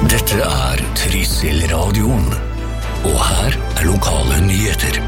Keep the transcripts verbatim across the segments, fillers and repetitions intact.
Dette er Trysil-radioen, og her er lokale nyheter.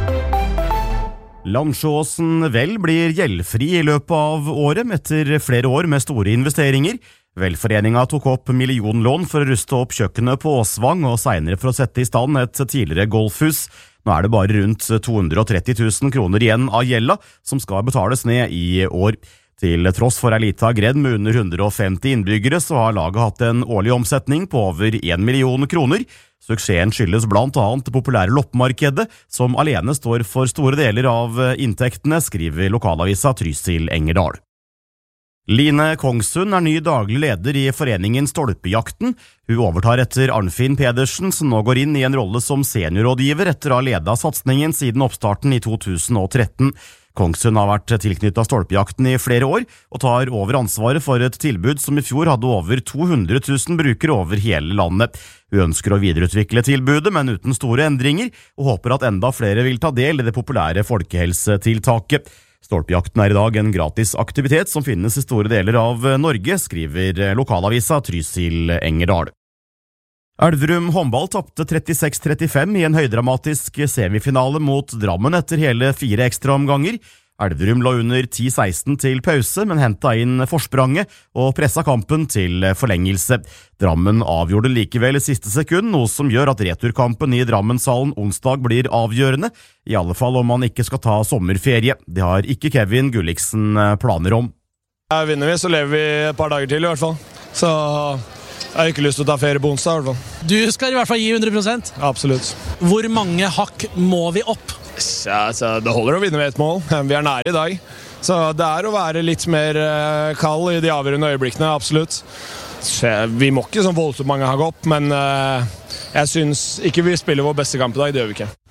Landsjåsen Vel blir gjeldfri i løpet av året etter flere år med store investeringer. Velforeninga tok opp millionlån for å ruste opp kjøkkenet på Åsvang og senere for å sette i stand et tidligere golfhus. Nå er det bare rundt to hundre og tretti tusen kroner igjen av gjelda som skal betales ned i år. Til tross for ei lita gredd med under hundre og femti innbyggere, så har laget hatt en årlig omsetning på over en million kroner. Suksessen skyldes blant annet det populære loppemarkedet, som alene står for store deler av inntektene, skriver lokalavisa Trysil-Engerdal. Line Kongsund er ny daglig leder i foreningen Stolpejakten. Hun overtar etter Arnfinn Pedersen, som nå går inn i en rolle som seniorrådgiver etter å ha ledet satsningen siden oppstarten i to tusen og tretten. Kongsund har vært tilknyttet Stolpejakten i flere år, og tar over ansvaret for et tilbud som i fjor hadde over to hundre tusen brukere over hele landet. Hun ønsker å videreutvikle tilbudet, men uten store endringer, og håper at enda flere vil ta del i det populære folkehelsetiltaket. Stolpejakten er i dag en gratis aktivitet som finnes i store deler av Norge, skriver lokalavisa Trysil-Engerdal. Elverum håndball tappte trettiseks trettifem i en høydramatisk semifinale mot Drammen etter hele fire ekstraomganger. Elverum lå under ti seksten til pause, men hentet inn forspranget og presset kampen til forlengelse. Drammen avgjorde likevel i siste sekund, noe som gjør at returkampen i Drammenshallen onsdag blir avgjørende, i alle fall om man ikke skal ta sommerferie. Det har ikke Kevin Gulliksen planer om. Her vinner vi, så lever vi et par dager til i hvert fall. Så jeg har ikke lyst til å ta ferie på onsdag i hvert fall. Du skal i hvert fall gi hundre prosent? Absolutt. Hvor mange hakk må vi opp? Ja, det holder å vinne med et mål. Vi er nære i dag. Så det er å være litt mer kald i de avgjørende øyeblikkene, absolutt. Vi må ikke så voldsomt mange hakk opp, men jeg synes ikke vi spiller vår beste kamp i dag, det gjør vi ikke.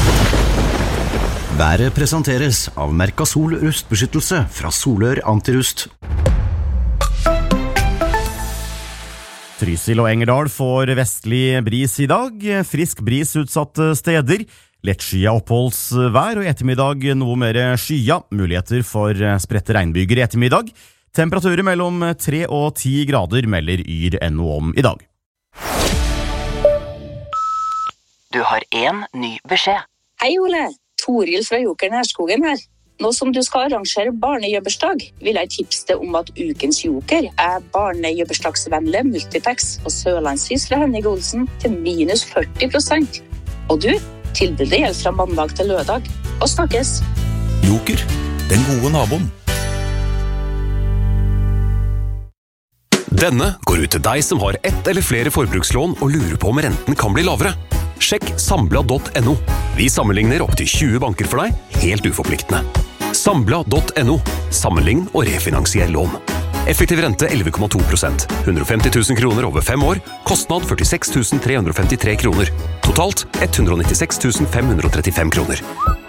Været presenteres av Mercasol rustbeskyttelse fra Solør Antirust. Trysil og Engerdal får vestlig bris i dag, frisk bris utsatte steder, lettskyet oppholdsvær og i ettermiddag noe mer skya, muligheter for spredte regnbyger i ettermiddag. Temperaturer mellom tre og ti grader melder Yr N O om i dag. Du har en ny beskjed. Hei Ole, Toril fra Joker Nærskogen her. Nå som du skal arrangere barnejøbbersdag, vil jeg tipse deg om at ukens Joker er barnejøbbersdagsvennlige Multipex og Sørlandshus fra Henning Olsen til minus førti prosent. Og du, tilbudet gjelder fra mandag til lørdag. Og snakkes! Joker, den gode naboen. Denne går ut til deg som har ett eller flere forbrukslån og lurer på om renten kan bli lavere. Sjekk sambla punktum no. Vi sammenligner opp til tjue banker for deg, helt uforpliktende. sambla punktum no. Sammenlign og refinansier lån. Effektiv rente elleve komma to prosent. hundre og femti tusen kroner over fem år. Kostnad førtiseks tusen tre hundre og femtitre kroner. Totalt ett hundre og nittiseks tusen fem hundre og trettifem kroner.